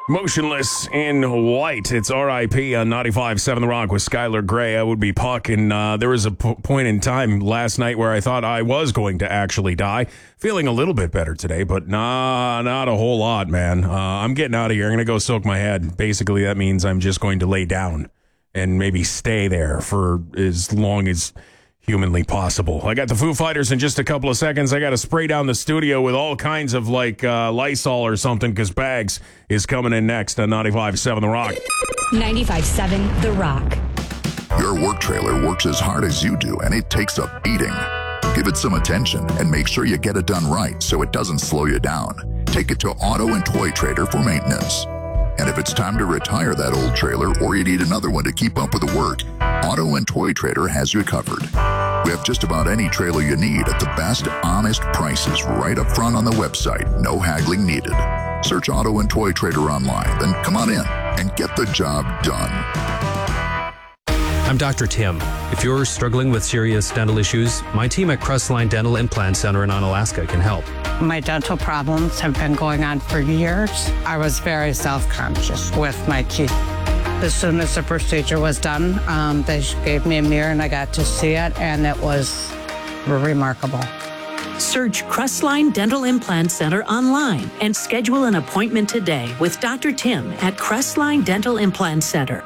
Motionless in White. It's R.I.P. on 95.7 The Rock with Skylar Grey. I would be Puck, and there was a point in time last night where I thought I was going to actually die. Feeling a little bit better today, but not a whole lot, man. I'm getting out of here. I'm going to go soak my head. Basically, that means I'm just going to lay down and maybe stay there for as long as humanly possible. I got the Foo Fighters in just a couple of seconds. I got to spray down the studio with all kinds of Lysol or something because Bags is coming in next on 95.7 The Rock. 95.7 The Rock. Your work trailer works as hard as you do, and it takes a beating. Give it some attention and make sure you get it done right so it doesn't slow you down. Take it to Auto and Toy Trader for maintenance. And if it's time to retire that old trailer or you need another one to keep up with the work, Auto and Toy Trader has you covered. We have just about any trailer you need at the best, honest prices right up front on the website. No haggling needed. Search Auto and Toy Trader online, then come on in and get the job done. I'm Dr. Tim. If you're struggling with serious dental issues, my team at Crestline Dental Implant Center in Onalaska can help. My dental problems have been going on for years. I was very self-conscious with my teeth. As soon as the procedure was done, they gave me a mirror and I got to see it, and it was remarkable. Search Crestline Dental Implant Center online and schedule an appointment today with Dr. Tim at Crestline Dental Implant Center.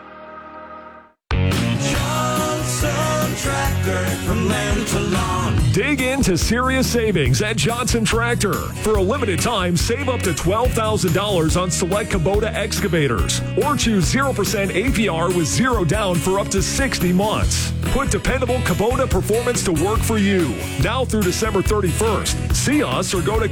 Dig into serious savings at Johnson Tractor. For a limited time, save up to $12,000 on select Kubota excavators. Or choose 0% APR with zero down for up to 60 months. Put dependable Kubota performance to work for you. Now through December 31st. See us or go to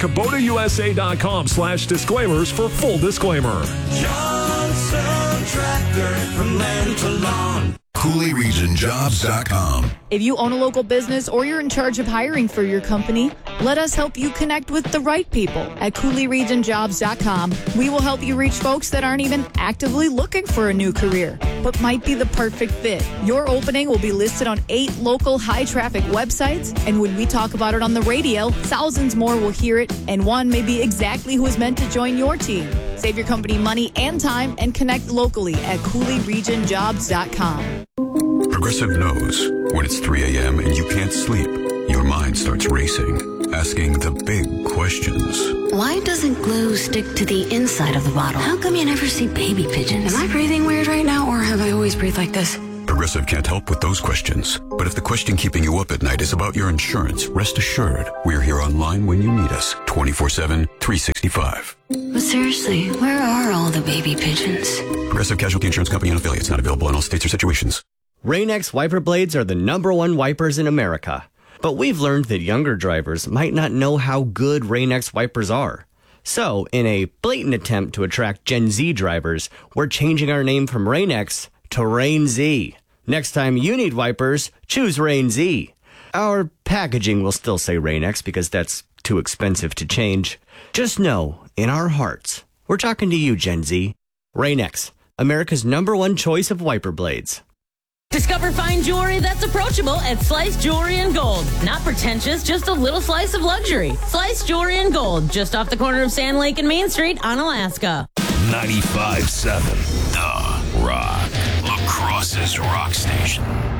KubotaUSA.com/disclaimers for full disclaimer. Johnson Tractor, from land to lawn. CooleyRegionJobs.com. If you own a local business or you're in charge of hiring for your company, let us help you connect with the right people at CooleyRegionJobs.com. We will help you reach folks that aren't even actively looking for a new career, but might be the perfect fit. Your opening will be listed on 8 local high-traffic websites, and when we talk about it on the radio, thousands more will hear it, and one may be exactly who is meant to join your team. Save your company money and time and connect locally at CooleyRegionJobs.com. Progressive knows when it's 3 a.m. and you can't sleep, your mind starts racing, asking the big questions. Why doesn't glue stick to the inside of the bottle? How come you never see baby pigeons? Am I breathing weird right now, or have I always breathed like this? Progressive can't help with those questions. But if the question keeping you up at night is about your insurance, rest assured, we're here online when you need us, 24/7, 365. But seriously, where are all the baby pigeons? Progressive Casualty Insurance Company and affiliates, not available in all states or situations. Rain-X wiper blades are the #1 wipers in America. But we've learned that younger drivers might not know how good Rain-X wipers are. So, in a blatant attempt to attract Gen Z drivers, we're changing our name from Rain-X to Rain Z. Next time you need wipers, choose Rain Z. Our packaging will still say Rain-X because that's too expensive to change. Just know, in our hearts, we're talking to you, Gen Z. Rain-X, America's #1 choice of wiper blades. Discover fine jewelry that's approachable at Slice Jewelry and Gold. Not pretentious, just a little slice of luxury. Slice Jewelry and Gold, just off the corner of Sand Lake and Main Street on Alaska. 95.7 The Rock. La Crosse's rock station.